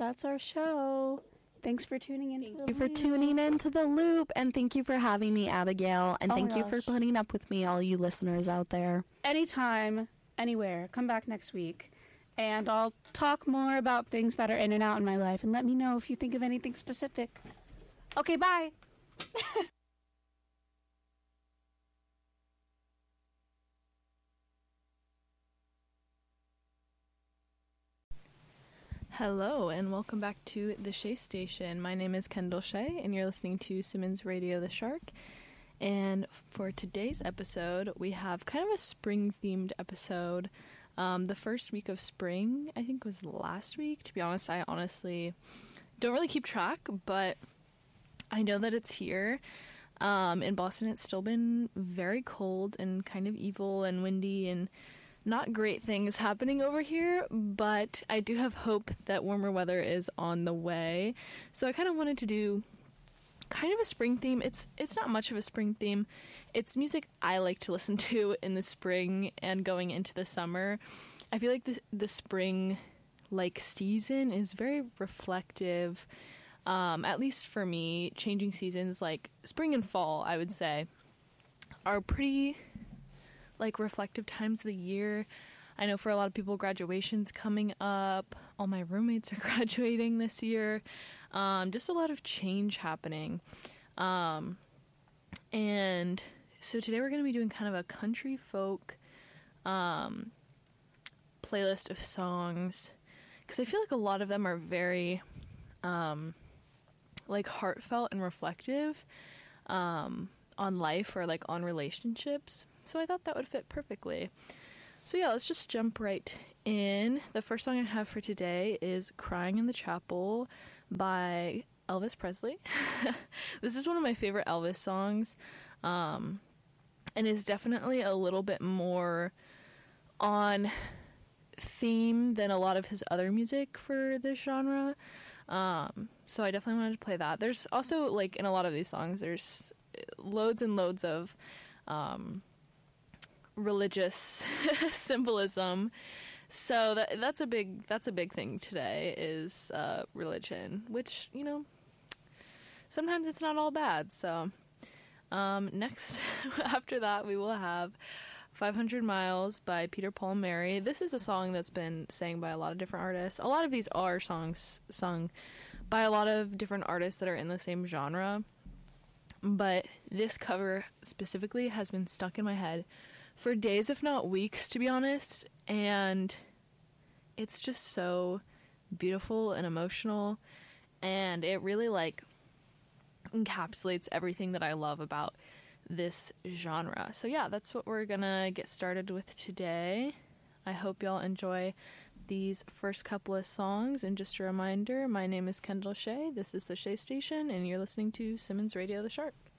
that's our show. Thanks for tuning in. Thank you for tuning in to The Loop, and thank you for having me, Abigail, and thank you for putting up with me, all you listeners out there. Anytime, anywhere. Come back next week, and I'll talk more about things that are in and out in my life, and let me know if you think of anything specific. Okay, bye. Hello, and welcome back to the Shea Station. My name is Kendall Shea, and you're listening to Simmons Radio The Shark. And for today's episode, we have kind of a spring-themed episode. The first week of spring, I think, was last week. To be honest, I honestly don't really keep track, but I know that it's here. In Boston, it's still been very cold and kind of evil and windy and not great things happening over here, but I do have hope that warmer weather is on the way. So I kind of wanted to do kind of a spring theme. It's not much of a spring theme. It's music I like to listen to in the spring and going into the summer. I feel like the spring season is very reflective. At least for me, changing seasons like spring and fall, I would say, are pretty reflective times of the year. I know for a lot of people, graduation's coming up. All my roommates are graduating this year. Just a lot of change happening. And so today we're going to be doing kind of a country folk playlist of songs, because I feel like a lot of them are very heartfelt and reflective on life or on relationships. So I thought that would fit perfectly. So yeah, let's just jump right in. The first song I have for today is Crying in the Chapel by Elvis Presley. This is one of my favorite Elvis songs, and is definitely a little bit more on theme than a lot of his other music for this genre. So I definitely wanted to play that. There's also, in a lot of these songs, there's loads and loads of religious symbolism. So that's a big thing today is religion, which, sometimes it's not all bad. So next, after that, we will have 500 Miles by Peter, Paul and Mary. This is a song that's been sang by a lot of different artists. A lot of these are songs sung by a lot of different artists that are in the same genre. But this cover specifically has been stuck in my head for days, if not weeks, to be honest. And it's just so beautiful and emotional. And it really, encapsulates everything that I love about this genre. So yeah, that's what we're gonna get started with today. I hope y'all enjoy these first couple of songs. And just a reminder, my name is Kendall Shea. This is the Shea Station, and you're listening to Simmons Radio The Shark.